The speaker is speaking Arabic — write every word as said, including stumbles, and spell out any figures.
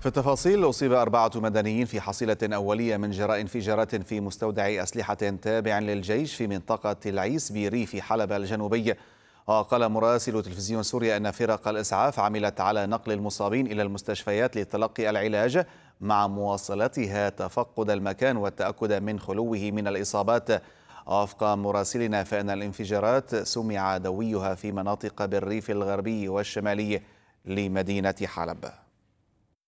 في التفاصيل، أصيب أربعة مدنيين في حصيلة أولية من جراء انفجارات في مستودع أسلحة تابع للجيش في منطقة العيس بيري في حلب الجنوبي. وقال مراسل تلفزيون سوريا أن فرق الإسعاف عملت على نقل المصابين إلى المستشفيات لتلقي العلاج، مع مواصلتها تفقد المكان والتأكد من خلوه من الإصابات. وفق مراسلنا فإن الانفجارات سمع دويها في مناطق بالريف الغربي والشمالي لمدينة حلب.